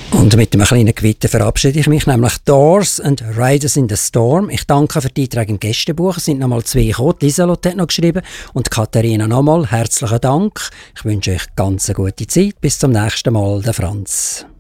Und mit einem kleinen Gewitter verabschiede ich mich, nämlich Doors and Riders in the Storm. Ich danke für die Einträge im Gästebuch. Es sind nochmal 2 gekommen. Lieselotte hat noch geschrieben und Katharina nochmal. Herzlichen Dank. Ich wünsche euch ganz eine gute Zeit. Bis zum nächsten Mal, der Franz.